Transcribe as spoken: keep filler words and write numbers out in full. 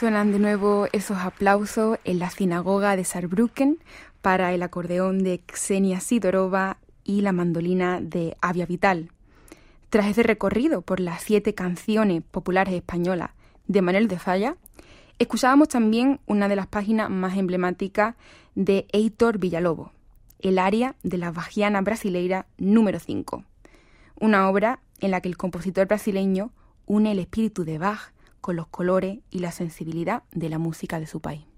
Suenan de nuevo esos aplausos en la sinagoga de Saarbrücken para el acordeón de Ksenia Sidorova y la mandolina de Avia Vital. Tras ese recorrido por las siete canciones populares españolas de Manuel de Falla, escuchábamos también una de las páginas más emblemáticas de Heitor Villa-Lobos, el aria de la Bachiana Brasileira número cinco, una obra en la que el compositor brasileño une el espíritu de Bach con los colores y la sensibilidad de la música de su país.